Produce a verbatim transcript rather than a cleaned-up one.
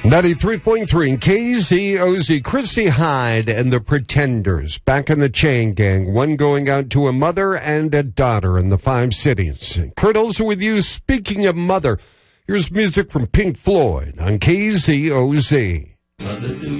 ninety-three point three K Z O Z. Chrissie Hynde and the Pretenders back in the chain gang. One going out to a mother and a daughter in the five cities. Kurt Olson with you. Speaking of mother, here's music from Pink Floyd on K Z O Z.